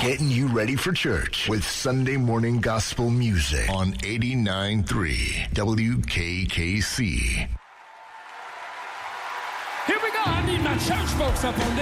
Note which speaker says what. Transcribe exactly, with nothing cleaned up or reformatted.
Speaker 1: Getting you ready for church with Sunday morning gospel music on eighty-nine point three W K K C.
Speaker 2: Here we go. I need my church folks up on this.